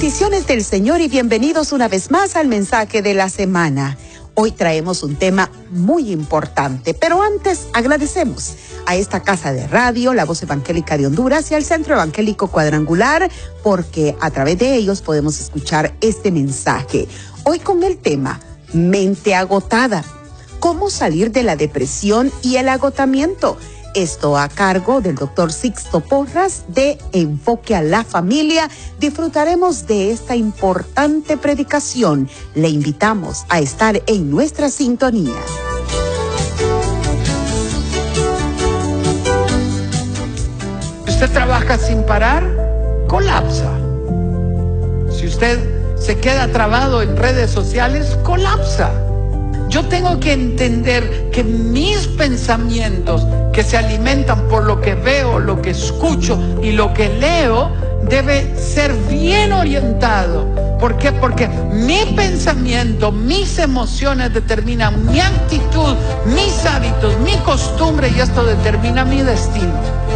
Bendiciones del Señor y bienvenidos una vez más al mensaje de la semana. Hoy traemos un tema muy importante, pero antes agradecemos a esta casa de radio, La Voz Evangélica de Honduras y al Centro Evangélico Cuadrangular, porque a través de ellos podemos escuchar este mensaje. Hoy con el tema, mente agotada. ¿Cómo salir de la depresión y el agotamiento? Esto a cargo del doctor Sixto Porras de Enfoque a la Familia. Disfrutaremos de esta importante predicación. Le invitamos a estar en nuestra sintonía. ¿Usted trabaja sin parar? Colapsa. Si usted se queda trabado en redes sociales, colapsa. Yo tengo que entender que mis pensamientos, que se alimentan por lo que veo, lo que escucho y lo que leo, debe ser bien orientado. ¿Por qué? Porque mi pensamiento, mis emociones determinan mi actitud, mis hábitos, mi costumbre, y esto determina mi destino.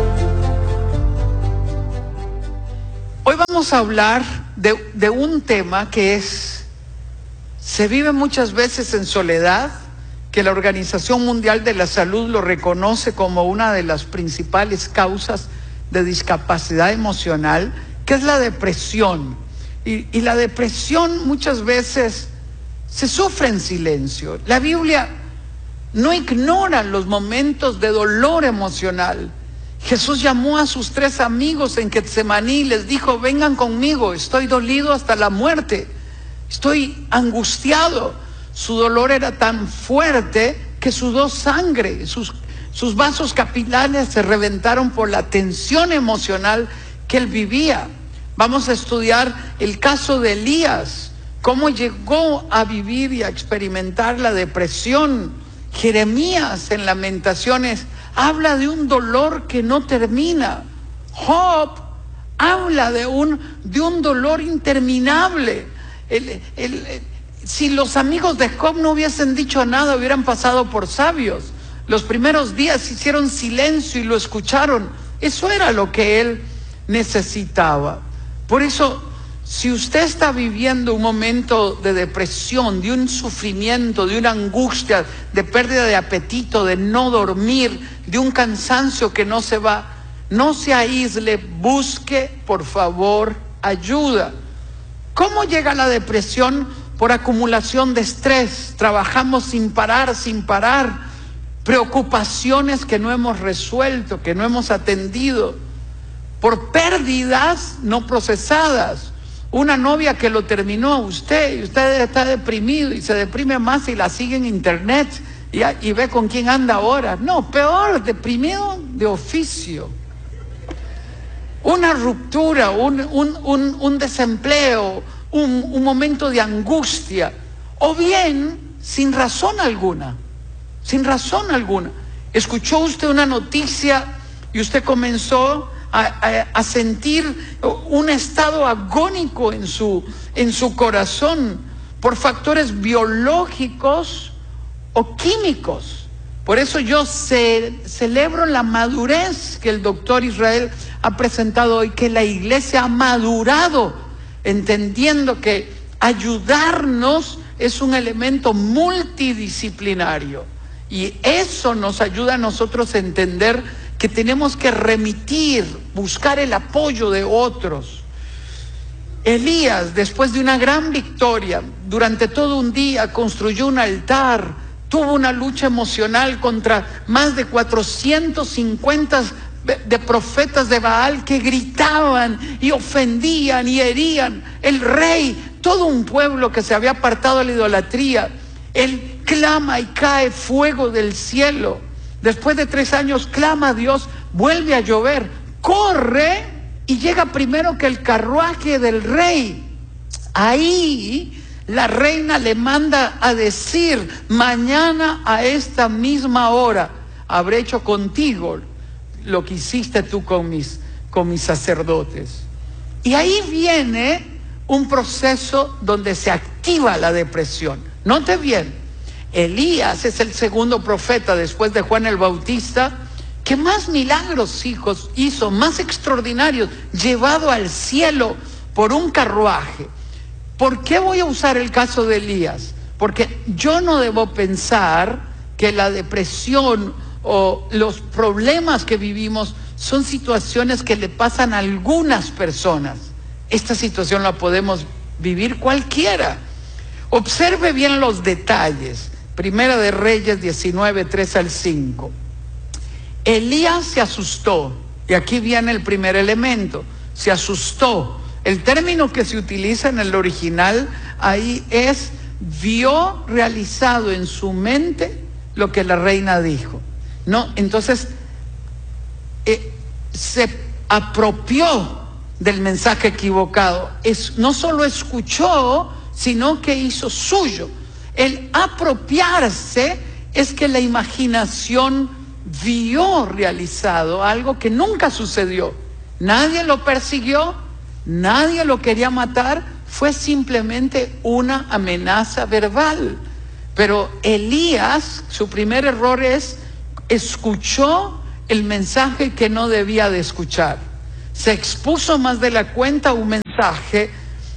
Hoy vamos a hablar de un tema que se vive muchas veces en soledad, que la Organización Mundial de la Salud lo reconoce como una de las principales causas de discapacidad emocional, que es la depresión. Y la depresión muchas veces se sufre en silencio. La Biblia no ignora los momentos de dolor emocional. Jesús llamó a sus 3 amigos en Getsemaní y les dijo: vengan conmigo, estoy dolido hasta la muerte. Estoy angustiado. Su dolor era tan fuerte que sudó sangre. Sus vasos capilares se reventaron por la tensión emocional que él vivía. Vamos a estudiar el caso de Elías, cómo llegó a vivir y a experimentar la depresión. Jeremías en Lamentaciones habla de un dolor que no termina. Job habla de un dolor interminable. Si los amigos de Job no hubiesen dicho nada, hubieran pasado por sabios. Los primeros días hicieron silencio y lo escucharon. Eso era lo que él necesitaba. Por eso, si usted está viviendo un momento de depresión, de un sufrimiento, de una angustia, de pérdida de apetito, de no dormir, de un cansancio que no se va, no se aísle, busque por favor ayuda. ¿Cómo llega la depresión? Por acumulación de estrés. Trabajamos sin parar. Preocupaciones que no hemos resuelto, que no hemos atendido. Por pérdidas no procesadas. Una novia que lo terminó a usted y usted está deprimido y se deprime más y la sigue en internet y ve con quién anda ahora. No, peor, deprimido de oficio. Una ruptura, un desempleo, un momento de angustia, o bien sin razón alguna. Escuchó usted una noticia y usted comenzó a sentir un estado agónico en su corazón por factores biológicos o químicos. Por eso yo celebro la madurez que el doctor Israel ha presentado hoy, que la iglesia ha madurado, entendiendo que ayudarnos es un elemento multidisciplinario. Y eso nos ayuda a nosotros a entender que tenemos que buscar el apoyo de otros. Elías, después de una gran victoria, durante todo un día construyó un altar, tuvo una lucha emocional contra más de 450 de profetas de Baal que gritaban y ofendían y herían. El rey, todo un pueblo que se había apartado de la idolatría, él clama y cae fuego del cielo. Después de 3 años clama a Dios, vuelve a llover, corre y llega primero que el carruaje del rey. Ahí la reina le manda a decir: mañana a esta misma hora habré hecho contigo lo que hiciste tú con mis sacerdotes. Y ahí viene un proceso donde se activa la depresión. Note bien, Elías es el segundo profeta después de Juan el Bautista que más milagros hizo, más extraordinarios, llevado al cielo por un carruaje. ¿Por qué voy a usar el caso de Elías? Porque yo no debo pensar que la depresión o los problemas que vivimos son situaciones que le pasan a algunas personas. Esta situación la podemos vivir cualquiera. Observe bien los detalles. Primera de Reyes 19, 3 al 5. Elías se asustó, y aquí viene el primer elemento, se asustó. El término que se utiliza en el original ahí es, vio realizado en su mente lo que la reina dijo. No, entonces se apropió del mensaje equivocado. No solo escuchó, sino que hizo suyo. El apropiarse es que la imaginación vio realizado algo que nunca sucedió. Nadie lo persiguió, nadie lo quería matar, fue simplemente una amenaza verbal. Pero Elías, su primer error es, escuchó el mensaje que no debía de escuchar. Se expuso más de la cuenta a un mensaje,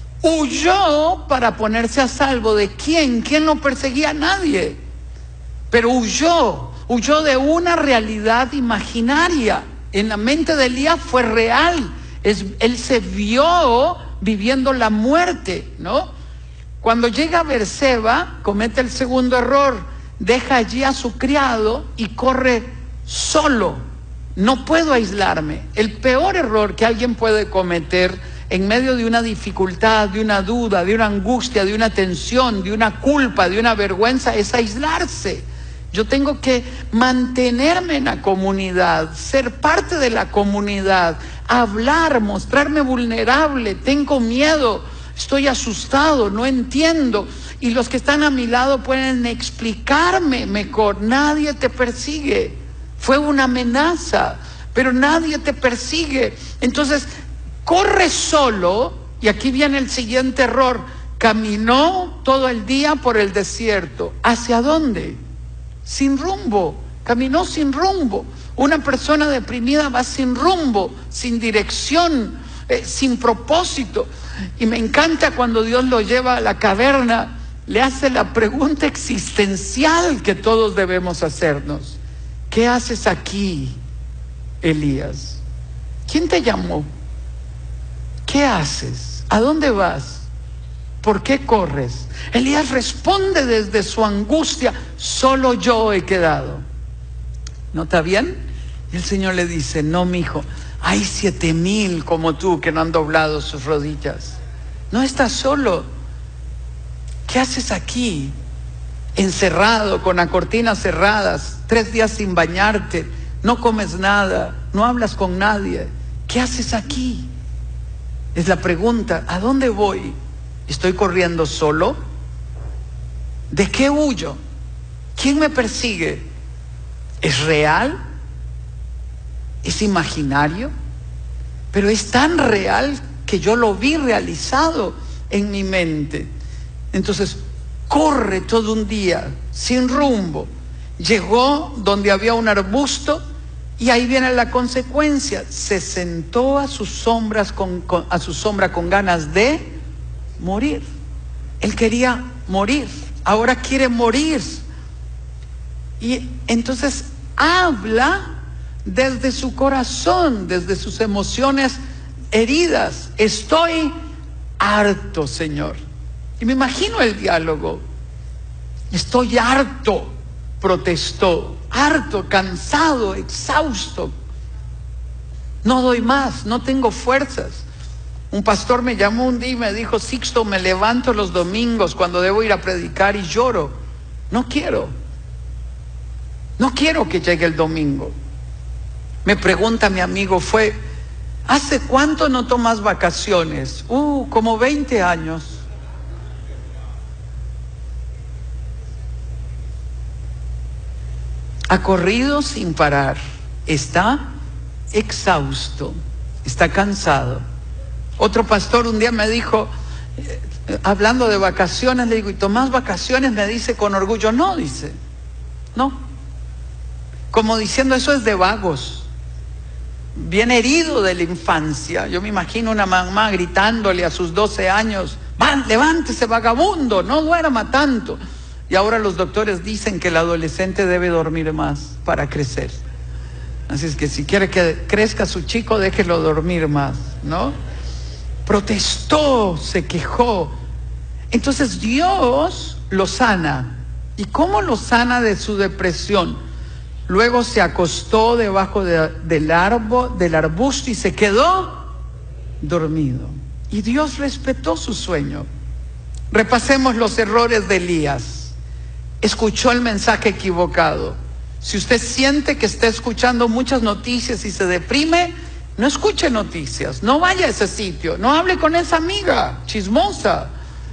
huyó para ponerse a salvo. ¿De quién? ¿Quién lo perseguía? Nadie. Pero huyó de una realidad imaginaria. En la mente de Elías fue real. Él se vio viviendo la muerte, ¿no? Cuando llega a Berseba, comete el segundo error, deja allí a su criado y corre solo. No puedo aislarme. El peor error que alguien puede cometer en medio de una dificultad, de una duda, de una angustia, de una tensión, de una culpa, de una vergüenza, es aislarse. Yo tengo que mantenerme en la comunidad, ser parte de la comunidad, hablar, mostrarme vulnerable. Tengo miedo, estoy asustado, no entiendo. Y los que están a mi lado pueden explicarme mejor. Nadie te persigue. Fue una amenaza, pero nadie te persigue. Entonces, corre solo, y aquí viene el siguiente error. Caminó todo el día por el desierto. ¿Hacia dónde? Sin rumbo. Caminó sin rumbo. Una persona deprimida va sin rumbo, sin dirección, sin propósito. Y me encanta cuando Dios lo lleva a la caverna, le hace la pregunta existencial que todos debemos hacernos. ¿Qué haces aquí, Elías? ¿Quién te llamó? ¿Qué haces? ¿A dónde vas? ¿Por qué corres? Elías responde desde su angustia, solo yo he quedado. ¿No está bien? Y el Señor le dice, no, mijo, hay 7,000 como tú que no han doblado sus rodillas. No estás solo. ¿Qué haces aquí? Encerrado, con las cortinas cerradas, 3 días sin bañarte, no comes nada, no hablas con nadie. ¿Qué haces aquí? Es la pregunta. ¿A dónde voy? ¿Estoy corriendo solo? ¿De qué huyo? ¿Quién me persigue? ¿Es real? ¿Es imaginario? Pero es tan real que yo lo vi realizado en mi mente. Entonces, corre todo un día, sin rumbo. Llegó donde había un arbusto y ahí viene la consecuencia. Se sentó a su sombra con ganas de morir. Él quería morir, ahora quiere morir. Y entonces habla desde su corazón, desde sus emociones heridas. Estoy harto, Señor. Y me imagino el diálogo. Estoy harto, protestó. Harto, cansado, exhausto. No doy más, no tengo fuerzas. Un pastor me llamó un día y me dijo, Sixto, me levanto los domingos cuando debo ir a predicar y lloro. No quiero que llegue el domingo. Me pregunta mi amigo, ¿hace cuánto no tomas vacaciones? Como 20 años. Ha corrido sin parar, está exhausto, está cansado. Otro pastor un día me dijo, hablando de vacaciones, le digo, ¿y tomás vacaciones? Me dice con orgullo, no, dice, no. Como diciendo, eso es de vagos. bien herido de la infancia. Yo me imagino una mamá gritándole a sus 12 años, levántese vagabundo, no duerma tanto. Y ahora los doctores dicen que el adolescente debe dormir más para crecer. Así es que si quiere que crezca su chico, déjelo dormir más, ¿no? Protestó, se quejó. Entonces Dios lo sana. ¿Y cómo lo sana de su depresión? Luego se acostó debajo del arbusto y se quedó dormido. Y Dios respetó su sueño. Repasemos los errores de Elías. Escuchó el mensaje equivocado. Si usted siente que está escuchando muchas noticias y se deprime, no escuche noticias, no vaya a ese sitio, no hable con esa amiga chismosa,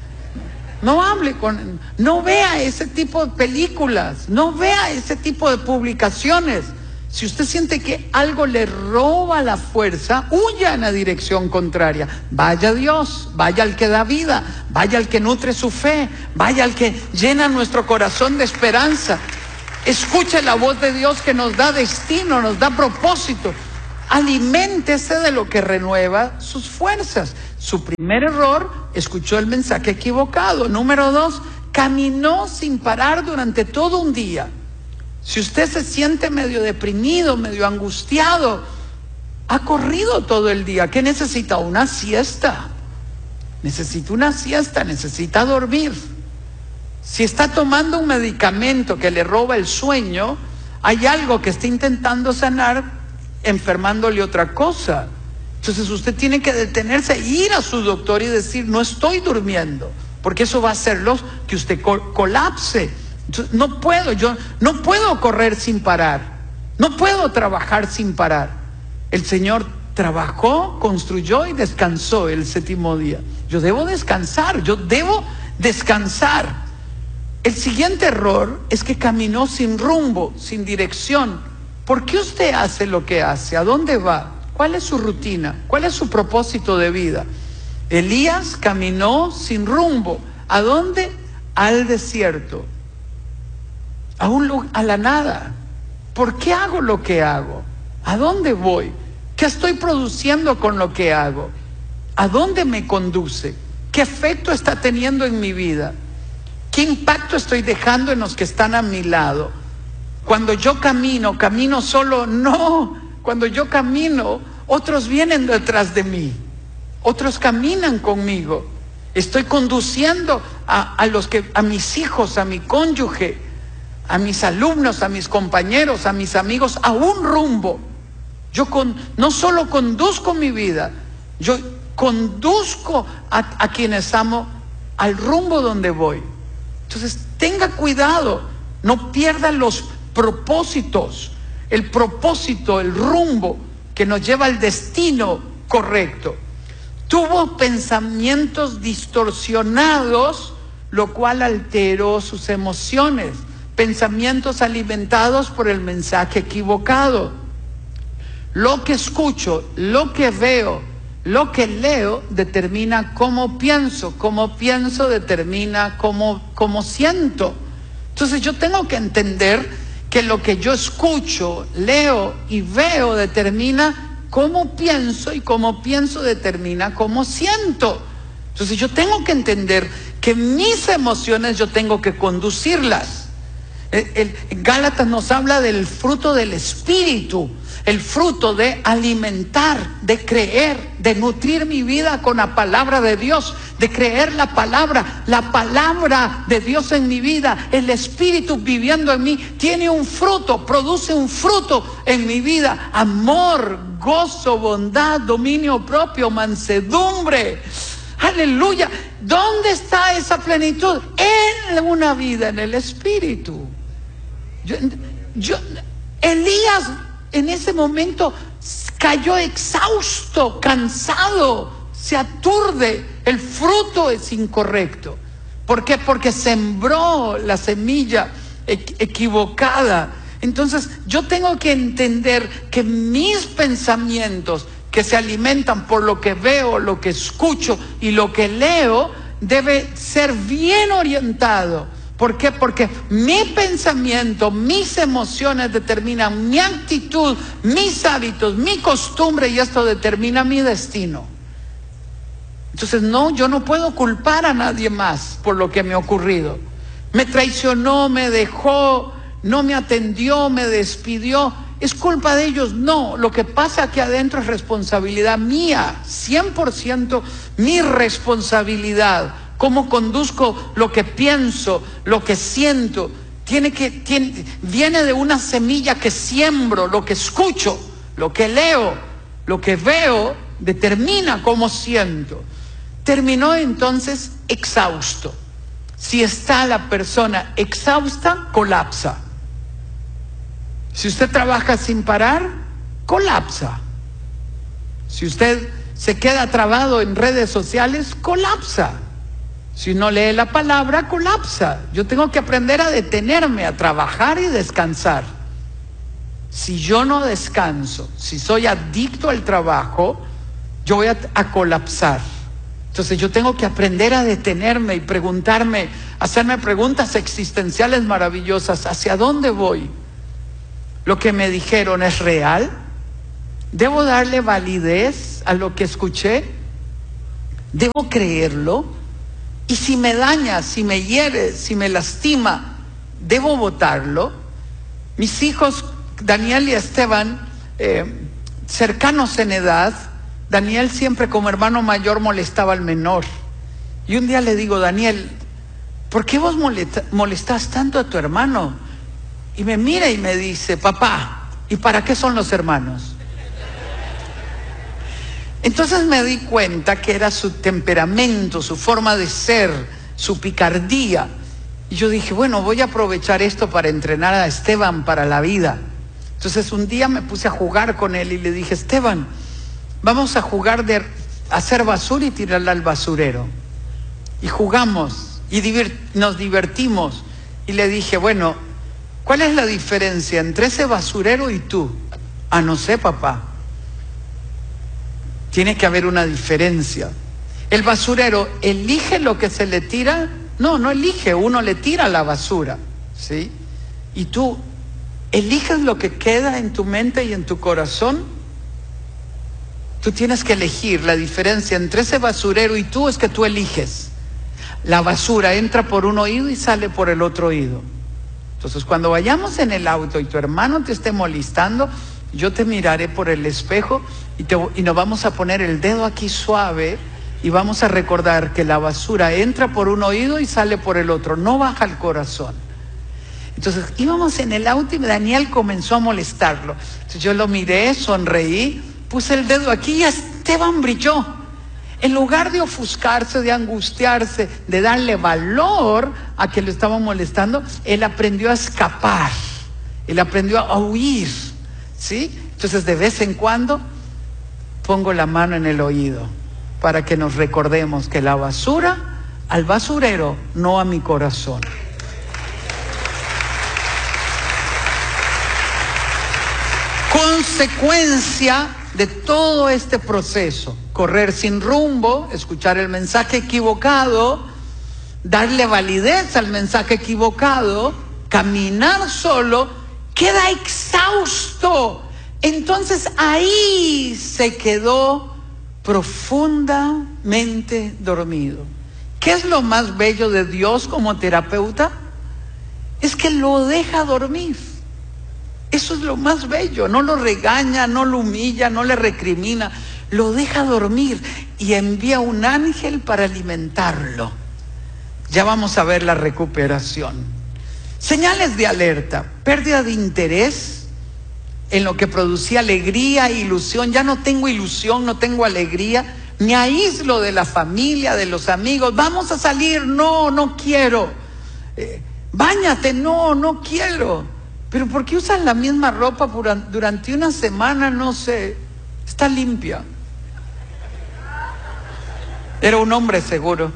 no vea ese tipo de películas, no vea ese tipo de publicaciones. Si usted siente que algo le roba la fuerza, huya en la dirección contraria. Vaya a Dios, vaya al que da vida, vaya al que nutre su fe, vaya al que llena nuestro corazón de esperanza. Escuche la voz de Dios que nos da destino, nos da propósito. Aliméntese de lo que renueva sus fuerzas. Su primer error, escuchó el mensaje equivocado. Número 2, caminó sin parar durante todo un día. Si usted se siente medio deprimido, medio angustiado, ha corrido todo el día, ¿qué necesita? Una siesta. Necesita una siesta, necesita dormir. Si está tomando un medicamento que le roba el sueño, hay algo que está intentando sanar, enfermándole otra cosa. Entonces usted tiene que detenerse, ir a su doctor y decir, no estoy durmiendo, porque eso va a hacerlo que usted colapse. Entonces, yo no puedo correr sin parar, no puedo trabajar sin parar. El Señor trabajó, construyó y descansó el séptimo día. Yo debo descansar. El siguiente error es que caminó sin rumbo, sin dirección. ¿Por qué usted hace lo que hace? ¿A dónde va? ¿Cuál es su rutina? ¿Cuál es su propósito de vida? Elías caminó sin rumbo. ¿A dónde? Al desierto. A la nada. ¿Por qué hago lo que hago? ¿A dónde voy? ¿Qué estoy produciendo con lo que hago? ¿A dónde me conduce? ¿Qué efecto está teniendo en mi vida? ¿Qué impacto estoy dejando en los que están a mi lado? Cuando yo camino solo, no. Cuando yo camino, otros vienen detrás de mí. Otros caminan conmigo. Estoy conduciendo a mis hijos, a mi cónyuge, a mis alumnos, a mis compañeros, a mis amigos, a un rumbo. Yo no solo conduzco mi vida, yo conduzco a quienes amo al rumbo donde voy. Entonces, tenga cuidado, no pierda los propósitos, el propósito, el rumbo que nos lleva al destino correcto. Tuvo pensamientos distorsionados, lo cual alteró sus emociones. Pensamientos alimentados por el mensaje equivocado. Lo que escucho, lo que veo, lo que leo determina cómo pienso determina cómo siento. Entonces yo tengo que entender que lo que yo escucho, leo y veo determina cómo pienso, y cómo pienso determina cómo siento. Entonces yo tengo que entender que mis emociones yo tengo que conducirlas. Gálatas nos habla del fruto del Espíritu, el fruto de alimentar, de creer, de nutrir mi vida con la palabra de Dios, de creer la palabra de Dios en mi vida. El Espíritu viviendo en mí tiene un fruto, produce un fruto en mi vida: amor, gozo, bondad, dominio propio, mansedumbre. Aleluya. ¿Dónde está esa plenitud? En una vida en el Espíritu. Elías en ese momento cayó exhausto, cansado, se aturde. El fruto es incorrecto. ¿Por qué? Porque sembró la semilla equivocada. Entonces yo tengo que entender que mis pensamientos, que se alimentan por lo que veo, lo que escucho y lo que leo, debe ser bien orientado, ¿Por qué? Porque mi pensamiento, mis emociones determinan mi actitud, mis hábitos, mi costumbre, y esto determina mi destino. Entonces no, yo no puedo culpar a nadie más por lo que me ha ocurrido. Me traicionó, me dejó, no me atendió, me despidió. ¿Es culpa de ellos? No, lo que pasa aquí adentro es responsabilidad mía, 100% mi responsabilidad. Cómo conduzco lo que pienso, lo que siento, viene de una semilla que siembro, lo que escucho, lo que leo, lo que veo, determina cómo siento. Terminó entonces exhausto. Si está la persona exhausta, colapsa. Si usted trabaja sin parar, colapsa. Si usted se queda trabado en redes sociales, colapsa. Si no lee la palabra, colapsa. Yo tengo que aprender a detenerme, a trabajar y descansar. Si yo no descanso, si soy adicto al trabajo, yo voy a colapsar. Entonces yo tengo que aprender a detenerme y preguntarme, hacerme preguntas existenciales maravillosas. ¿Hacia dónde voy? ¿Lo que me dijeron es real? ¿Debo darle validez a lo que escuché? ¿Debo creerlo? Y si me daña, si me hiere, si me lastima, ¿debo votarlo? Mis hijos, Daniel y Esteban, cercanos en edad, Daniel siempre como hermano mayor molestaba al menor. Y un día le digo, Daniel, ¿por qué vos molestás tanto a tu hermano? Y me mira y me dice, papá, ¿y para qué son los hermanos? Entonces me di cuenta que era su temperamento, su forma de ser, su picardía. Y yo dije, bueno, voy a aprovechar esto para entrenar a Esteban para la vida. Entonces un día me puse a jugar con él y le dije, Esteban, vamos a jugar de hacer basura y tirarla al basurero. Y jugamos y nos divertimos. Y le dije, bueno, ¿cuál es la diferencia entre ese basurero y tú? Ah, no sé, papá. Tiene que haber una diferencia. El basurero elige lo que se le tira. No elige, uno le tira la basura, ¿sí? Y tú eliges lo que queda en tu mente y en tu corazón. Tú tienes que elegir. La diferencia entre ese basurero y tú es que tú eliges. La basura entra por un oído y sale por el otro oído. Entonces cuando vayamos en el auto y tu hermano te esté molestando, yo te miraré por el espejo y nos vamos a poner el dedo aquí suave y vamos a recordar que la basura entra por un oído y sale por el otro, no baja al corazón. Entonces íbamos en el auto y Daniel comenzó a molestarlo. Entonces yo lo miré, sonreí, puse el dedo aquí y Esteban brilló. En lugar de ofuscarse, de angustiarse, de darle valor a que lo estaba molestando, él aprendió a escapar, él aprendió a huir, ¿sí? Entonces de vez en cuando pongo la mano en el oído para que nos recordemos que la basura al basurero, no a mi corazón. Consecuencia de todo este proceso: correr sin rumbo, escuchar el mensaje equivocado, darle validez al mensaje equivocado, caminar solo, queda exhausto. Entonces ahí se quedó profundamente dormido. ¿Qué es lo más bello de Dios como terapeuta? Es que lo deja dormir. Eso es lo más bello. No lo regaña, no lo humilla, no le recrimina. Lo deja dormir y envía un ángel para alimentarlo. Ya vamos a ver la recuperación. Señales de alerta: pérdida de interés en lo que producía alegría e ilusión. Ya no tengo ilusión, no tengo alegría. Me aíslo de la familia, de los amigos. Vamos a salir, no quiero. Báñate, no quiero. Pero ¿por qué usas la misma ropa durante una semana? No sé, está limpia. Era un hombre seguro.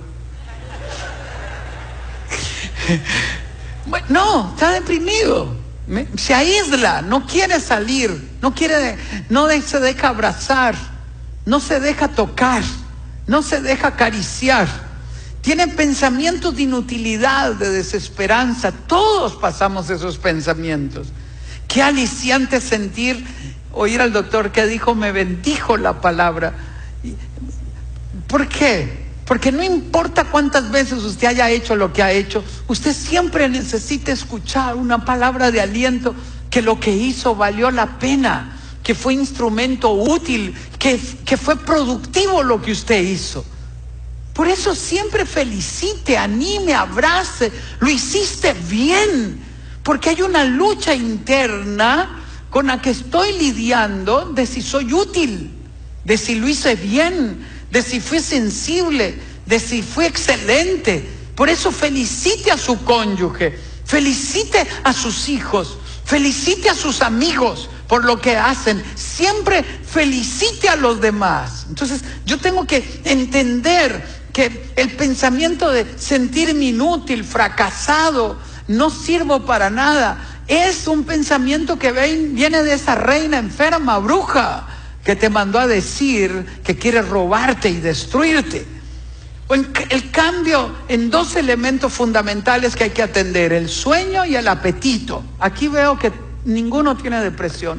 No, está deprimido. Se aísla, no quiere salir, no se deja abrazar, no se deja tocar, no se deja acariciar. Tiene pensamientos de inutilidad, de desesperanza. Todos pasamos esos pensamientos. Qué aliciante oír al doctor que dijo, me bendijo la palabra. ¿Por qué? Porque no importa cuántas veces usted haya hecho lo que ha hecho, usted siempre necesita escuchar una palabra de aliento, que lo que hizo valió la pena, que fue instrumento útil, que fue productivo lo que usted hizo. Por eso siempre felicite, anime, abrace, lo hiciste bien, porque hay una lucha interna con la que estoy lidiando de si soy útil, de si lo hice bien, de si fue sensible, de si fue excelente. Por eso felicite a su cónyuge, felicite a sus hijos, felicite a sus amigos por lo que hacen. Siempre felicite a los demás. Entonces yo tengo que entender que el pensamiento de sentirme inútil, fracasado, no sirvo para nada, es un pensamiento que viene de esa reina enferma, bruja, que te mandó a decir que quiere robarte y destruirte. El cambio en dos elementos fundamentales que hay que atender: el sueño y el apetito. Aquí veo que ninguno tiene depresión.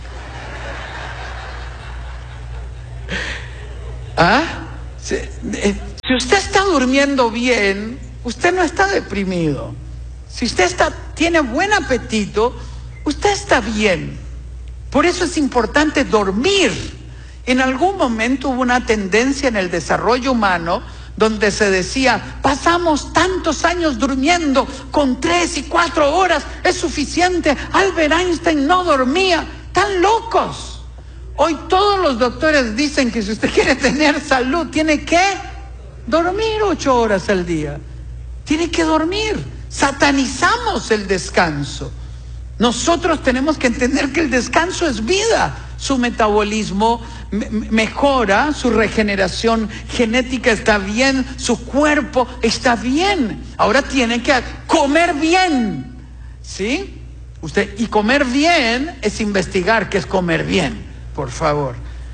Si usted está durmiendo bien, usted no está deprimido. Si usted tiene buen apetito, usted está bien. Por eso es importante dormir. En algún momento hubo una tendencia en el desarrollo humano donde se decía, pasamos tantos años durmiendo, con 3 y 4 horas es suficiente. Albert Einstein no dormía. ¡Tan locos! Hoy todos los doctores dicen que si usted quiere tener salud, tiene que dormir 8 horas al día. Tiene que dormir. Satanizamos el descanso. Nosotros tenemos que entender que el descanso es vida. Su metabolismo mejora, su regeneración genética está bien, su cuerpo está bien. Ahora tiene que comer bien, ¿sí? Y comer bien es investigar qué es comer bien, por favor.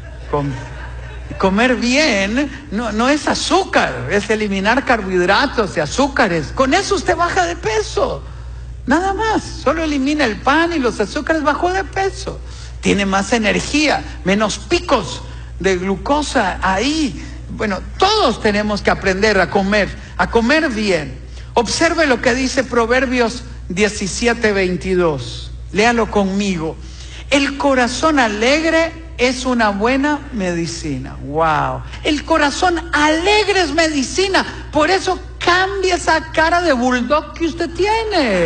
Comer bien no es azúcar, es eliminar carbohidratos y azúcares. Con eso usted baja de peso. Nada más, solo elimina el pan y los azúcares, bajó de peso. Tiene más energía, menos picos de glucosa ahí. Bueno, todos tenemos que aprender a comer bien. Observe lo que dice Proverbios 17:22. Léalo conmigo. El corazón alegre es una buena medicina. ¡Wow! El corazón alegre es medicina. Por eso cambia esa cara de bulldog que usted tiene.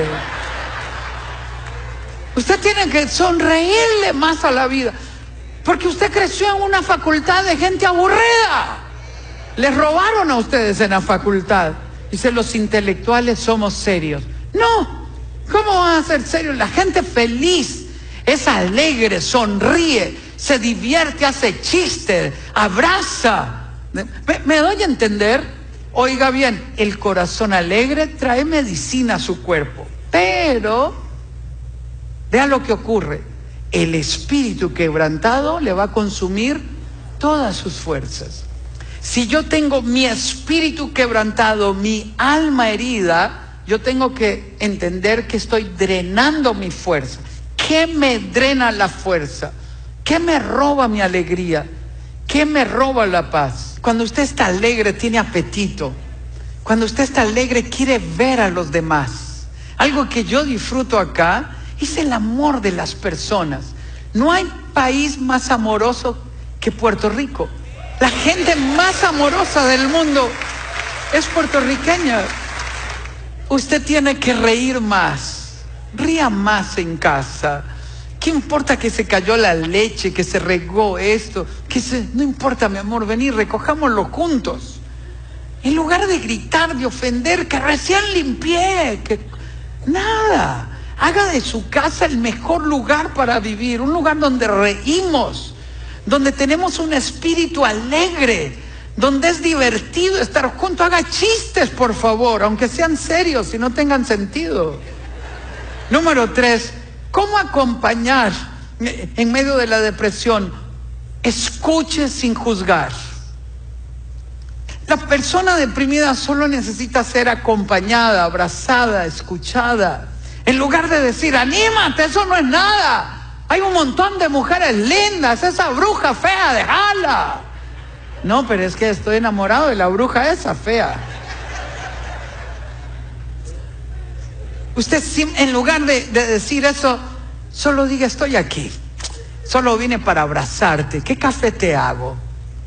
Usted tiene que sonreírle más a la vida, porque usted creció en una facultad de gente aburrida. Les robaron a ustedes en la facultad. Dice, los intelectuales somos serios. No, ¿cómo van a ser serios? La gente feliz es alegre, sonríe, se divierte, hace chistes, abraza. ¿Me doy a entender? Oiga bien, el corazón alegre trae medicina a su cuerpo, pero vea lo que ocurre. El espíritu quebrantado le va a consumir todas sus fuerzas. Si yo tengo mi espíritu quebrantado, mi alma herida, yo tengo que entender que estoy drenando mi fuerza. ¿Qué me drena la fuerza? ¿Qué me roba mi alegría? ¿Qué me roba la paz? Cuando usted está alegre, tiene apetito. Cuando usted está alegre, quiere ver a los demás. Algo que yo disfruto acá es el amor de las personas. No hay país más amoroso que Puerto Rico. La gente más amorosa del mundo es puertorriqueña. Usted tiene que reír más, ría más en casa. ¿Qué importa que se cayó la leche, que se regó esto? No importa, mi amor, vení, recojámoslo juntos. En lugar de gritar, de ofender, que recién limpié, nada. Haga de su casa el mejor lugar para vivir, un lugar donde reímos, donde tenemos un espíritu alegre, donde es divertido estar juntos. Haga chistes, por favor, aunque sean serios y no tengan sentido. Número 3, ¿cómo acompañar en medio de la depresión? Escuche sin juzgar. La persona deprimida solo necesita ser acompañada, abrazada, escuchada. En lugar de decir, anímate, eso no es nada. Hay un montón de mujeres lindas, esa bruja fea, déjala. No, pero es que estoy enamorado de la bruja esa fea. Usted, en lugar de decir eso, solo diga, estoy aquí. Solo vine para abrazarte. ¿Qué café te hago?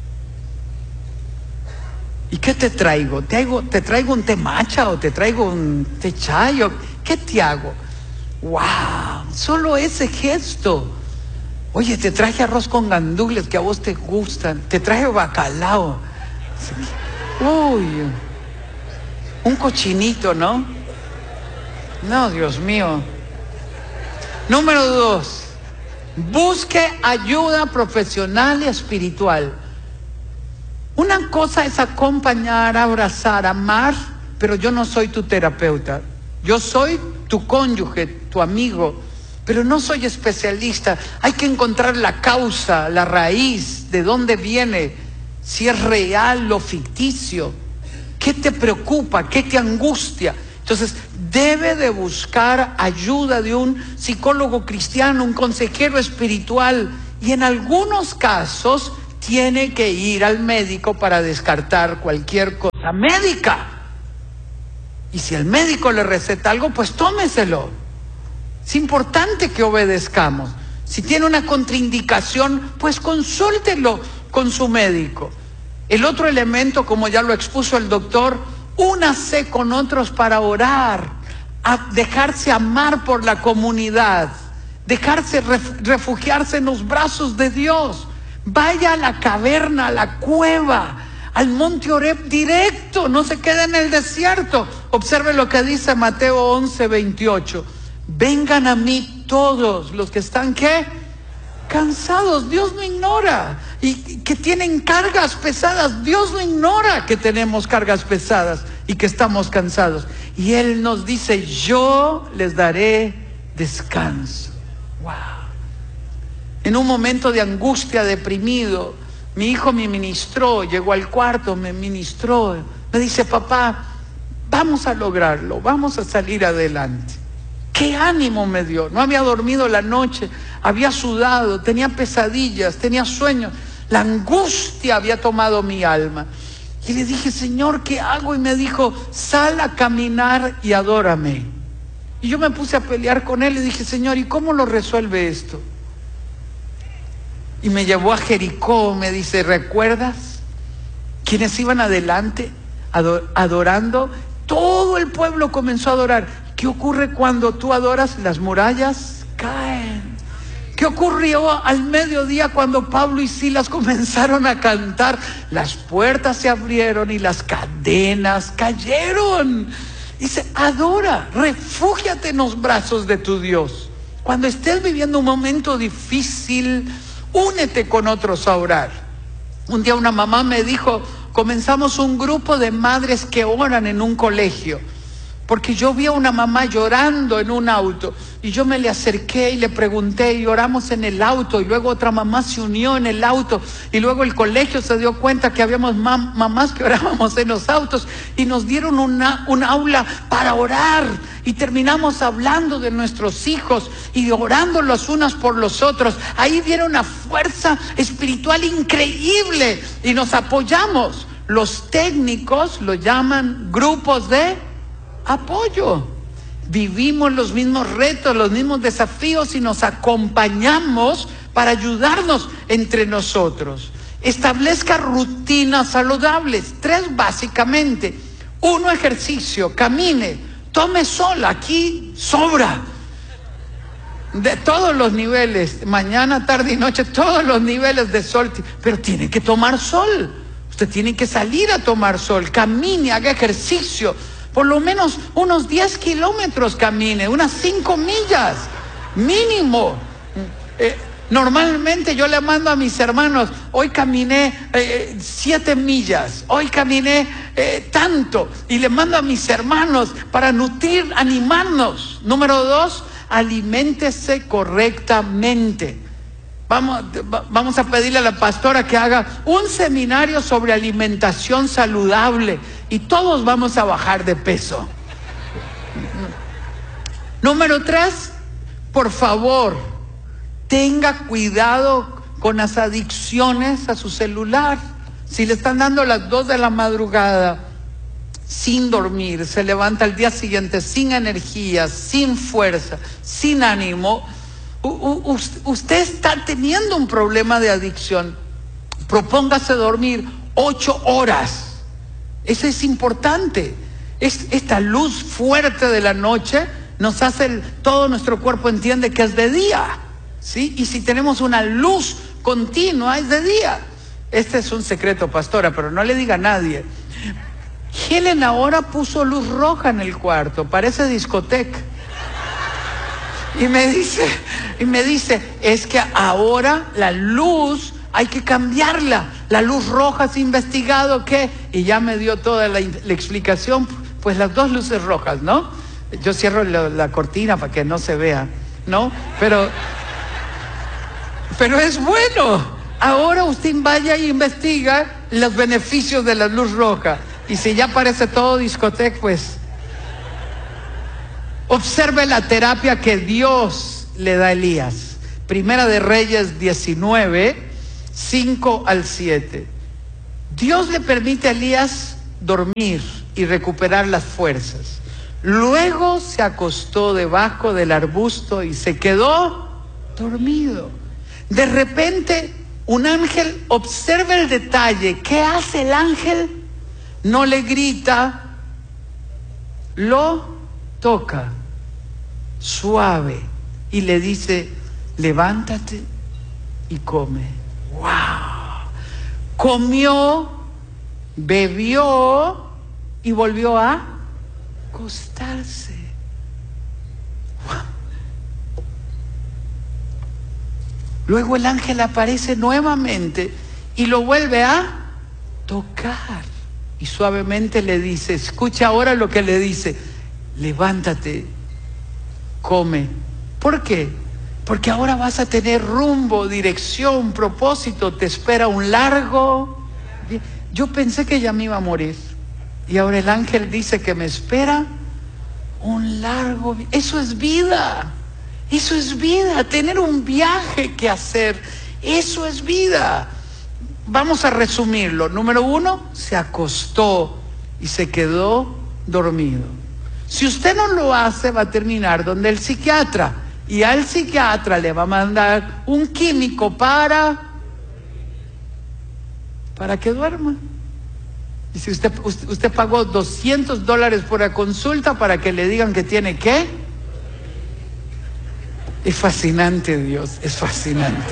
¿Y qué te traigo? ¿Te traigo un té matcha o te traigo un té chai? ¿Qué te hago? ¡Wow! Solo ese gesto. Oye, te traje arroz con gandules que a vos te gustan. Te traje bacalao. Uy, un cochinito, ¿no? No, Dios mío. Número 2. Busque ayuda profesional y espiritual. Una cosa es acompañar, abrazar, amar, pero yo no soy tu terapeuta. Yo soy tu cónyuge, tu amigo, pero no soy especialista. Hay que encontrar la causa, la raíz, de dónde viene, si es real o ficticio. ¿Qué te preocupa? ¿Qué te angustia? Entonces, debe de buscar ayuda de un psicólogo cristiano, un consejero espiritual, y en algunos casos tiene que ir al médico para descartar cualquier cosa médica. Y si el médico le receta algo, pues tómeselo. Es importante que obedezcamos. Si tiene una contraindicación, pues consúltelo con su médico. El otro elemento, como ya lo expuso el doctor, únase con otros para orar, a dejarse amar por la comunidad, dejarse refugiarse en los brazos de Dios. Vaya a la caverna, a la cueva, al monte Oreb directo, no se quede en el desierto. Observe lo que dice Mateo 11:28. Vengan a mí todos los que están, ¿qué? Cansados. Dios no ignora. Y que tienen cargas pesadas. Dios no ignora que tenemos cargas pesadas y que estamos cansados. Y Él nos dice, yo les daré descanso. Wow. En un momento de angustia, deprimido, mi hijo me ministró, llegó al cuarto, me ministró, me dice, papá, vamos a lograrlo, vamos a salir adelante. ¡Qué ánimo me dio! No había dormido la noche, había sudado, tenía pesadillas, tenía sueños, la angustia había tomado mi alma. Y le dije, Señor, ¿qué hago? Y me dijo, sal a caminar y adórame. Y yo me puse a pelear con él y dije, Señor, ¿y cómo lo resuelve esto? Y me llevó a Jericó, me dice, ¿recuerdas? Quienes iban adelante adorando, todo el pueblo comenzó a adorar. ¿Qué ocurre cuando tú adoras? Las murallas caen. ¿Qué ocurrió al mediodía cuando Pablo y Silas comenzaron a cantar? Las puertas se abrieron y las cadenas cayeron. Dice, adora, refúgiate en los brazos de tu Dios. Cuando estés viviendo un momento difícil, únete con otros a orar. Un día una mamá me dijo, comenzamos un grupo de madres que oran en un colegio, porque yo vi a una mamá llorando en un auto, y yo me le acerqué y le pregunté, y oramos en el auto, y luego otra mamá se unió en el auto, y luego el colegio se dio cuenta que habíamos mamás que orábamos en los autos, y nos dieron un aula para orar, y terminamos hablando de nuestros hijos, y orando los unas por los otros. Ahí vieron una fuerza espiritual increíble, y nos apoyamos. Los técnicos lo llaman grupos de apoyo. Vivimos los mismos retos, los mismos desafíos y nos acompañamos para ayudarnos entre nosotros. Establezca rutinas saludables, 3 básicamente. 1, ejercicio, camine, tome sol, aquí sobra. De todos los niveles, mañana, tarde y noche, todos los niveles de sol, pero tiene que tomar sol. Usted tiene que salir a tomar sol, camine, haga ejercicio. Por lo menos unos 10 kilómetros camine, unas 5 millas, mínimo. Normalmente yo le mando a mis hermanos, hoy caminé 7 millas, hoy caminé tanto. Y le mando a mis hermanos para nutrir, animarnos. Número 2, aliméntese correctamente. Vamos a pedirle a la pastora que haga un seminario sobre alimentación saludable y todos vamos a bajar de peso. Número 3, por favor, tenga cuidado con las adicciones a su celular. Si le están dando las 2 de la madrugada sin dormir, se levanta al día siguiente sin energía, sin fuerza, sin ánimo, usted está teniendo un problema de adicción. Propóngase dormir 8 horas. Eso es importante. Esta luz fuerte de la noche nos hace, todo nuestro cuerpo entiende que es de día, ¿sí? Y si tenemos una luz continua, es de día. Este es un secreto, pastora, pero no le diga a nadie. Helen ahora puso luz roja en el cuarto, parece discoteca. Y me dice, es que ahora la luz hay que cambiarla. La luz roja, ¿has investigado qué? Y ya me dio toda la explicación, pues las 2 luces rojas, ¿no? Yo cierro la cortina para que no se vea, ¿no? Pero es bueno. Ahora usted vaya y investiga los beneficios de la luz roja. Y si ya parece todo discoteca, pues observe la terapia que Dios le da a Elías. Primera de Reyes 19, 5 al 7. Dios le permite a Elías dormir y recuperar las fuerzas. Luego se acostó debajo del arbusto y se quedó dormido. De repente, un ángel, observa el detalle. ¿Qué hace el ángel? No le grita, lo toca suave y le dice, levántate y come. ¡Wow! Comió, bebió y volvió a acostarse. ¡Wow! Luego el ángel aparece nuevamente y lo vuelve a tocar. Y suavemente le dice, escucha ahora lo que le dice, levántate, come. ¿Por qué? Porque ahora vas a tener rumbo, dirección, propósito, te espera un largo. Yo pensé que ya me iba a morir y ahora el ángel dice que me espera un largo. Eso es vida, tener un viaje que hacer, eso es vida. Vamos a resumirlo. Número 1, se acostó y se quedó dormido. Si usted no lo hace, va a terminar donde el psiquiatra. Y al psiquiatra le va a mandar un químico para que duerma. Y si usted pagó $200 por la consulta para que le digan que tiene ¿qué? Es fascinante, Dios, es fascinante.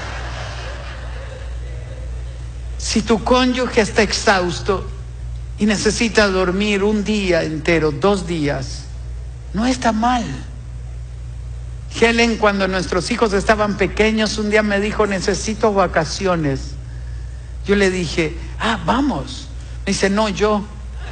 Si tu cónyuge está exhausto y necesita dormir un día entero, 2 días, no está mal. Helen, cuando nuestros hijos estaban pequeños, un día me dijo, necesito vacaciones. Yo le dije, vamos. Me dice, no, yo.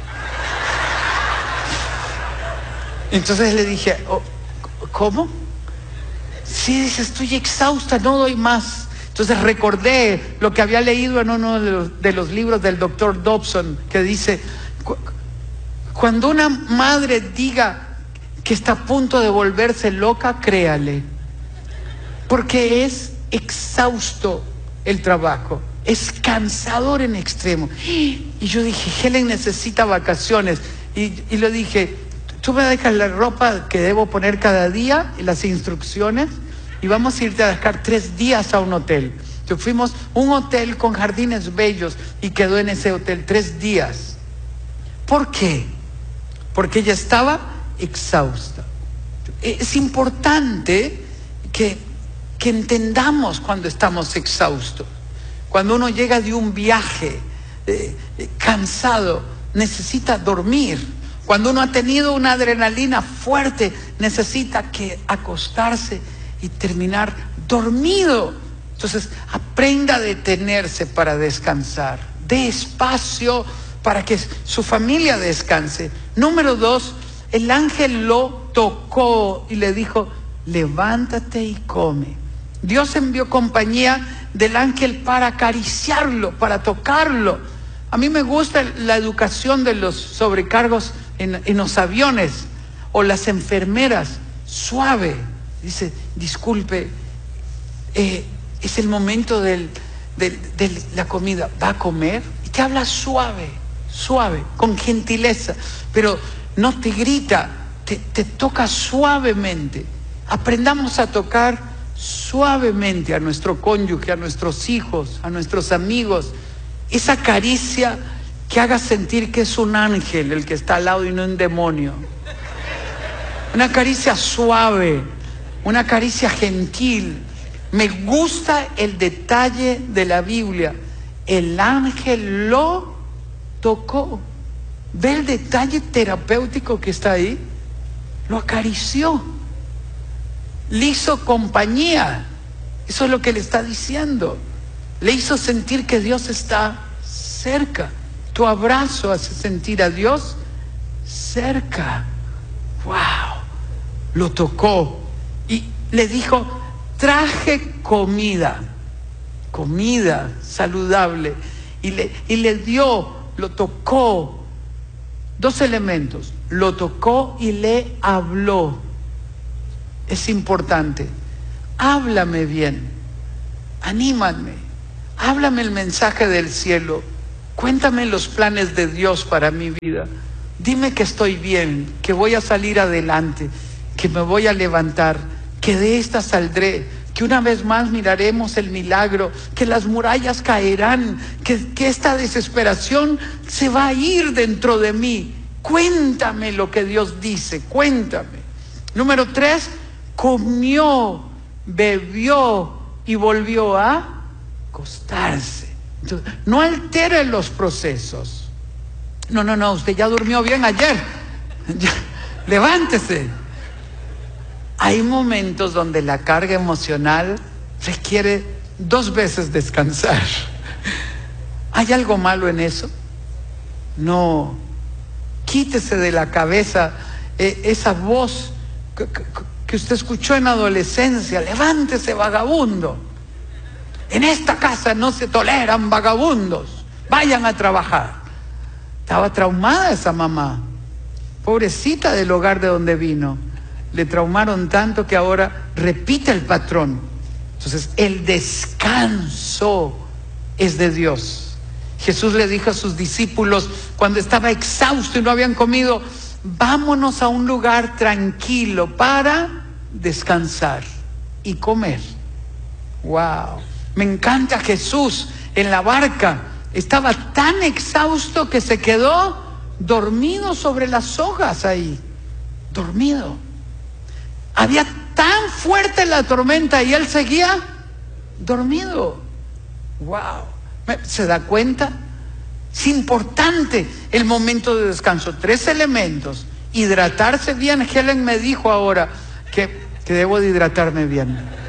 Entonces le dije, ¿cómo? Sí, dice, estoy exhausta, no doy más. Entonces recordé lo que había leído en uno de los libros del doctor Dobson, que dice, cuando una madre diga que está a punto de volverse loca, créale, porque es exhausto el trabajo, es cansador en extremo. Y yo dije, Helen necesita vacaciones, y le dije, tú me dejas la ropa que debo poner cada día y las instrucciones, y vamos a irte a dejar 3 días a un hotel. Entonces fuimos a un hotel con jardines bellos y quedó en ese hotel 3 días. ¿Por qué? Porque ella estaba exhausta. Es importante que entendamos cuando estamos exhaustos. Cuando uno llega de un viaje cansado, necesita dormir. Cuando uno ha tenido una adrenalina fuerte, necesita acostarse y terminar dormido. Entonces, aprenda a detenerse para descansar. Dé espacio para que su familia descanse. Número 2, el ángel lo tocó y le dijo, levántate y come. Dios envió compañía del ángel para acariciarlo, para tocarlo. A mí me gusta la educación de los sobrecargos en los aviones, o las enfermeras, suave. Dice, disculpe, es el momento de la comida, ¿va a comer? Y te habla suave, suave, con gentileza, pero no te grita, te toca suavemente. Aprendamos a tocar suavemente a nuestro cónyuge, a nuestros hijos, a nuestros amigos. Esa caricia que haga sentir que es un ángel el que está al lado y no un demonio. Una caricia suave, una caricia gentil. Me gusta el detalle de la Biblia. El ángel lo tocó. ¿Ve el detalle terapéutico que está ahí? Lo acarició. Le hizo compañía. Eso es lo que le está diciendo. Le hizo sentir que Dios está cerca. Tu abrazo hace sentir a Dios cerca. ¡Wow! Lo tocó y le dijo, traje comida saludable. Y le dio, lo tocó. 2 elementos. Lo tocó y le habló. Es importante. Háblame bien. Anímame. Háblame el mensaje del cielo. Cuéntame los planes de Dios para mi vida. Dime que estoy bien, que voy a salir adelante, que me voy a levantar, que de esta saldré, que una vez más miraremos el milagro, que las murallas caerán, que esta desesperación se va a ir dentro de mí. Cuéntame lo que Dios dice, cuéntame. Número 3, comió, bebió y volvió a acostarse. Entonces, no altere los procesos. No, usted ya durmió bien ayer. Levántese. Hay momentos donde la carga emocional requiere 2 veces descansar. ¿Hay algo malo en eso? No. Quítese de la cabeza esa voz que usted escuchó en adolescencia. Levántese, vagabundo. En esta casa no se toleran vagabundos. Vayan a trabajar. Estaba traumada esa mamá. Pobrecita del hogar de donde vino. Le traumaron tanto que ahora repite el patrón. Entonces, el descanso es de Dios. Jesús le dijo a sus discípulos cuando estaba exhausto y no habían comido, vámonos a un lugar tranquilo para descansar y comer. Wow. Me encanta Jesús en la barca. Estaba tan exhausto que se quedó dormido sobre las sogas ahí. Dormido. Había tan fuerte la tormenta y él seguía dormido. Wow. ¿Se da cuenta? Es importante el momento de descanso. 3 elementos. Hidratarse bien. Helen me dijo ahora que debo de hidratarme bien.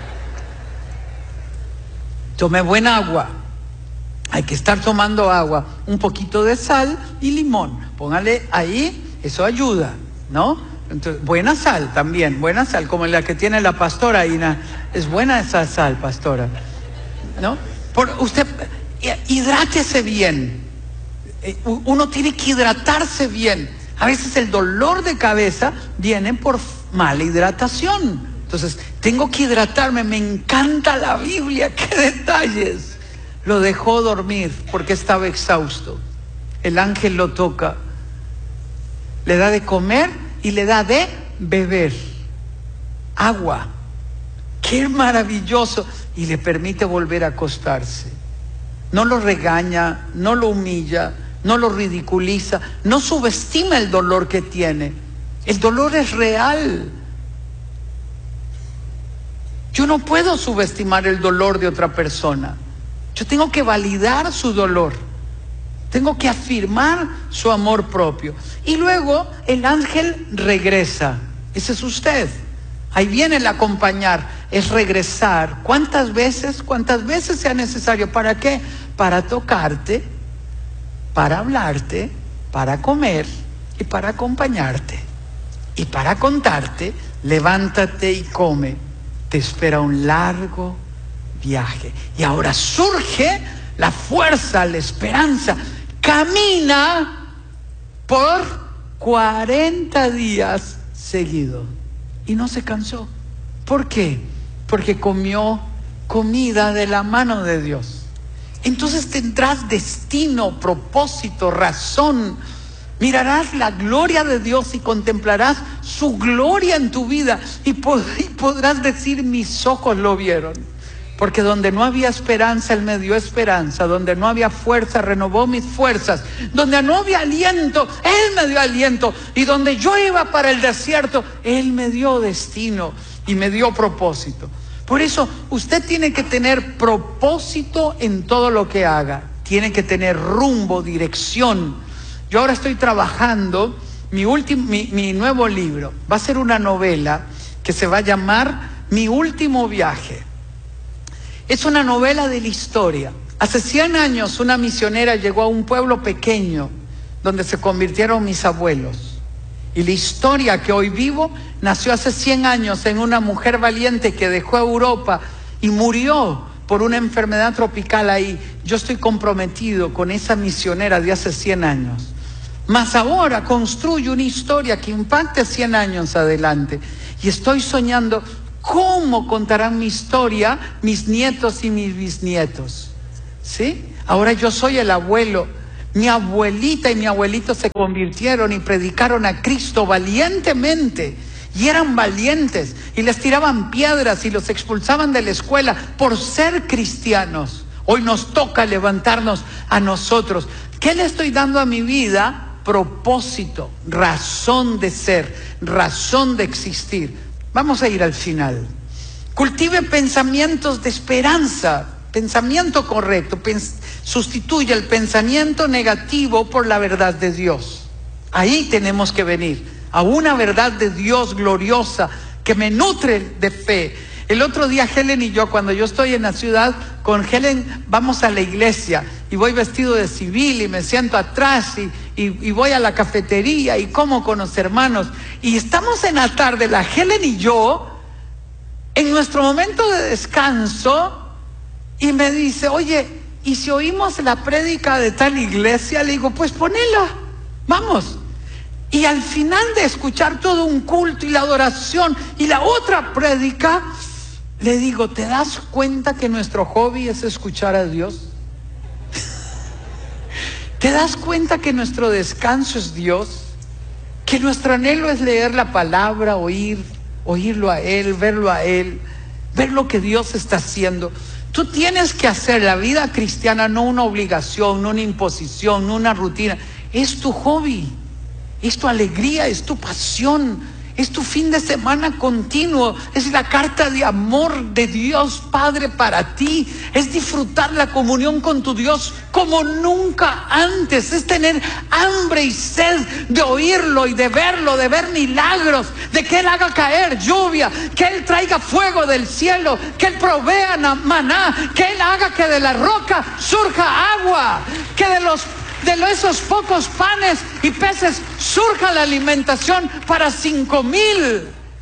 Tome buena agua. Hay que estar tomando agua. Un poquito de sal y limón. Póngale ahí, eso ayuda, ¿no? Entonces, buena sal también, buena sal, como la que tiene la pastora Ina. Es buena esa sal, pastora, ¿no? Usted, hidrátese bien. Uno tiene que hidratarse bien. A veces el dolor de cabeza viene por mala hidratación. Entonces, tengo que hidratarme. Me encanta la Biblia, qué detalles. Lo dejó dormir porque estaba exhausto. El ángel lo toca, le da de comer y le da de beber agua. Qué maravilloso. Y le permite volver a acostarse. No lo regaña, no lo humilla, no lo ridiculiza, no subestima el dolor que tiene. El dolor es real. Yo no puedo subestimar el dolor de otra persona. Yo tengo que validar su dolor. Tengo que afirmar su amor propio. Y luego el ángel regresa. Ese es usted. Ahí viene el acompañar. Es regresar. ¿Cuántas veces sea necesario? ¿Para qué? Para tocarte, para hablarte, para comer y para acompañarte. Y para contarte, levántate y come. te espera un largo viaje. Y ahora surge la fuerza, la esperanza. Camina por 40 días seguidos y no se cansó. ¿Por qué? Porque comió comida de la mano de Dios. Entonces tendrás destino, propósito, razón. Mirarás la gloria de Dios y contemplarás su gloria en tu vida y podrás decir: mis ojos lo vieron. Porque donde no había esperanza, Él me dio esperanza. Donde no había fuerza, renovó mis fuerzas. Donde no había aliento, Él me dio aliento. Y donde yo iba para el desierto, Él me dio destino y me dio propósito. Por eso usted tiene que tener propósito en todo lo que haga. Tiene que tener rumbo, dirección. Yo ahora estoy trabajando mi nuevo libro. Va a ser una novela que se va a llamar Mi último viaje. Es una novela de la historia. Hace 100 años una misionera llegó a un pueblo pequeño donde se convirtieron mis abuelos. Y la historia que hoy vivo nació hace 100 años en una mujer valiente que dejó Europa y murió por una enfermedad tropical ahí. Yo estoy comprometido con esa misionera de hace 100 años. Mas ahora construyo una historia que impacte 100 años adelante. Y estoy soñando cómo contarán mi historia mis nietos y mis bisnietos. ¿Sí? Ahora yo soy el abuelo. Mi abuelita y mi abuelito se convirtieron y predicaron a Cristo valientemente. Y eran valientes. Y les tiraban piedras y los expulsaban de la escuela por ser cristianos. Hoy nos toca levantarnos a nosotros. ¿Qué le estoy dando a mi vida? Propósito, razón de ser, razón de existir. Vamos a ir al final. Cultive pensamientos de esperanza, pensamiento correcto. Sustituye el pensamiento negativo por la verdad de Dios. Ahí tenemos que venir, a una verdad de Dios gloriosa que me nutre de fe. El otro día Helen y yo, cuando yo estoy en la ciudad, con Helen vamos a la iglesia y voy vestido de civil y me siento atrás y voy a la cafetería y como con los hermanos. Y estamos en la tarde, la Helen y yo, en nuestro momento de descanso, y me dice: oye, ¿y si oímos la prédica de tal iglesia? Le digo: pues ponela, vamos. Y al final de escuchar todo un culto y la adoración y la otra prédica, le digo: ¿te das cuenta que nuestro hobby es escuchar a Dios? ¿Te das cuenta que nuestro descanso es Dios? Que nuestro anhelo es leer la palabra, oírlo a Él, verlo a Él, ver lo que Dios está haciendo. Tú tienes que hacer la vida cristiana no una obligación, no una imposición, no una rutina. Es tu hobby, es tu alegría, es tu pasión. Es tu fin de semana continuo. Es la carta de amor de Dios Padre para ti. Es disfrutar la comunión con tu Dios como nunca antes. Es tener hambre y sed de oírlo y de verlo, de ver milagros, de que Él haga caer lluvia, que Él traiga fuego del cielo, que Él provea maná, que Él haga que de la roca surja agua, que de esos pocos panes y peces surja la alimentación para 5,000.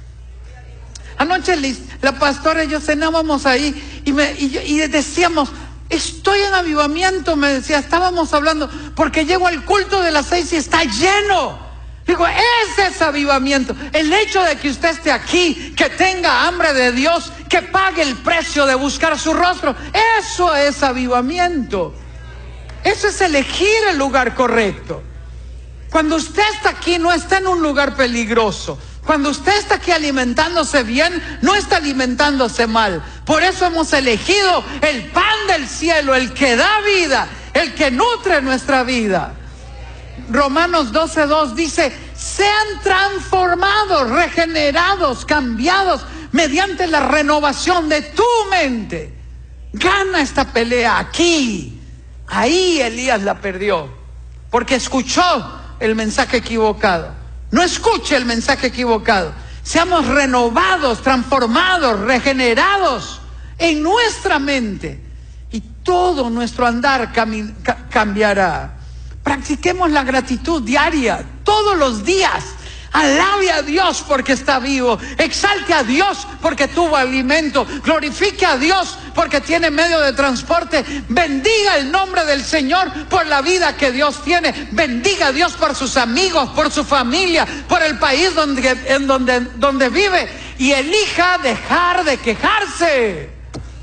Anoche la pastora y yo cenábamos ahí y decíamos: estoy en avivamiento, me decía. Estábamos hablando porque llego al culto de las 6 y está lleno. Digo: ese es avivamiento. El hecho de que usted esté aquí, que tenga hambre de Dios, que pague el precio de buscar su rostro, eso es avivamiento. Eso es elegir el lugar correcto. Cuando usted está aquí, no está en un lugar peligroso. Cuando usted está aquí alimentándose bien, no está alimentándose mal. Por eso hemos elegido el pan del cielo, el que da vida, el que nutre nuestra vida. Romanos 12:2 dice: sean transformados, regenerados, cambiados mediante la renovación de tu mente. Gana esta pelea aquí. Ahí Elías la perdió, porque escuchó el mensaje equivocado. No escuche el mensaje equivocado. Seamos renovados, transformados, regenerados en nuestra mente, y todo nuestro andar cambiará. Practiquemos la gratitud diaria, todos los días. Alabe a Dios porque está vivo. Exalte a Dios porque tuvo alimento. Glorifique a Dios porque tiene medio de transporte. Bendiga el nombre del Señor por la vida que Dios tiene. Bendiga a Dios por sus amigos, por su familia, por el país donde vive. Y elija dejar de quejarse.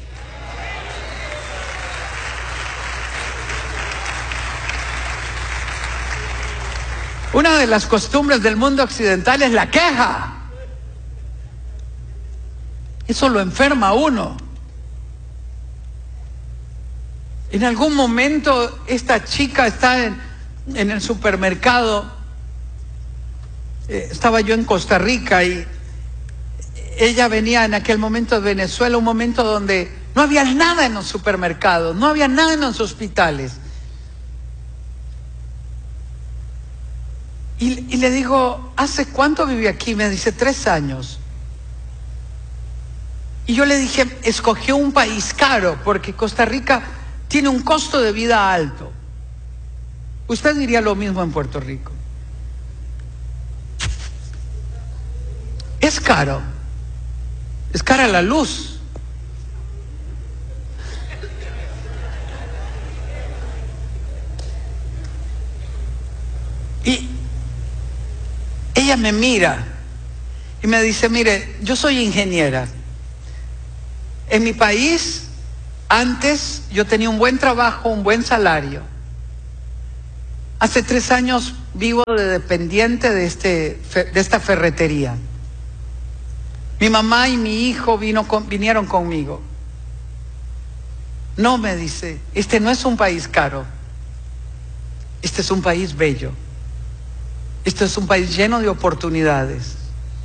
Una de las costumbres del mundo occidental es la queja. Eso lo enferma a uno. En algún momento esta chica está en el supermercado. Estaba yo en Costa Rica y ella venía en aquel momento de Venezuela, un momento donde no había nada en los supermercados, no había nada en los hospitales. Y le digo, ¿hace cuánto viví aquí? Me dice, 3 años. Y yo le dije, escogió un país caro, porque Costa Rica tiene un costo de vida alto. Usted diría lo mismo en Puerto Rico. Es caro. Es cara la luz. Y ella me mira y me dice, mire, yo soy ingeniera. En mi país, antes yo tenía un buen trabajo, un buen salario. Hace 3 años vivo de dependiente de esta ferretería. Mi mamá y mi hijo vinieron conmigo. No, me dice, este no es un país caro. Este es un país bello. Este es un país lleno de oportunidades.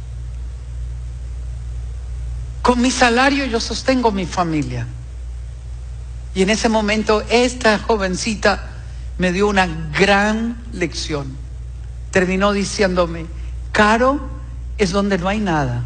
Con mi salario yo sostengo mi familia. Y en ese momento esta jovencita me dio una gran lección. Terminó diciéndome, caro es donde no hay nada.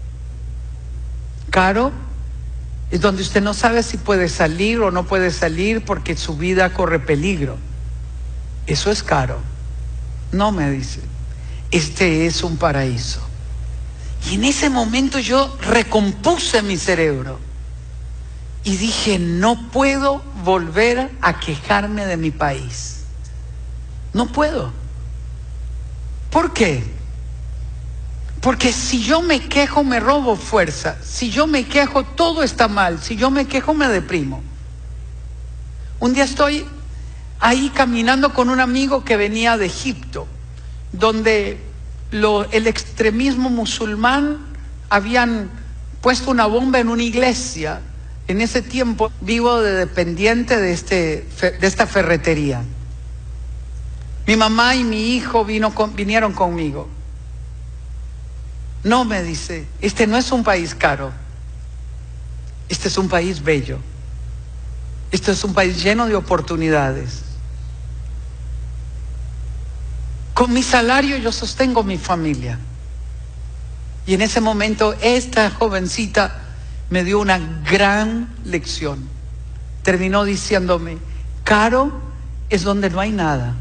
Caro es donde usted no sabe si puede salir o no puede salir porque su vida corre peligro. Eso es caro. No, me dice, este es un paraíso. Y en ese momento yo recompuse mi cerebro y dije, no puedo volver a quejarme de mi país. No puedo. ¿Por qué? Porque si yo me quejo me robo fuerza. Si yo me quejo todo está mal. Si yo me quejo me deprimo. Un día estoy ahí caminando con un amigo que venía de Egipto, donde el extremismo musulmán habían puesto una bomba en una iglesia. En ese tiempo vivo de dependiente de esta ferretería. Mi mamá y mi hijo vinieron conmigo. No, me dice, este no es un país caro. Este es un país bello. Este es un país lleno de oportunidades. Con mi salario yo sostengo mi familia. Y en ese momento esta jovencita me dio una gran lección. Terminó diciéndome, caro es donde no hay nada.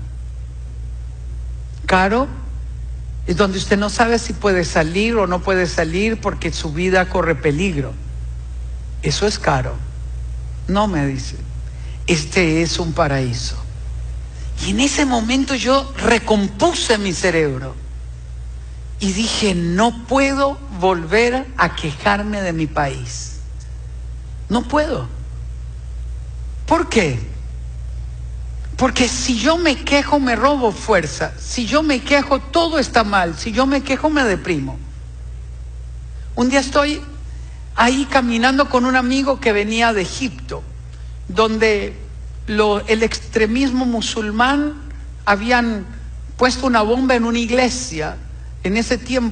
Caro es donde usted no sabe si puede salir o no puede salir porque su vida corre peligro. Eso es caro. No, me dice, este es un paraíso. Y en ese momento yo recompuse mi cerebro y dije, no puedo volver a quejarme de mi país. No puedo. ¿Por qué? Porque si yo me quejo me robo fuerza. Si yo me quejo todo está mal. Si yo me quejo me deprimo. Un día estoy ahí caminando con un amigo que venía de Egipto, donde el extremismo musulmán habían puesto una bomba en una iglesia. En ese tiempo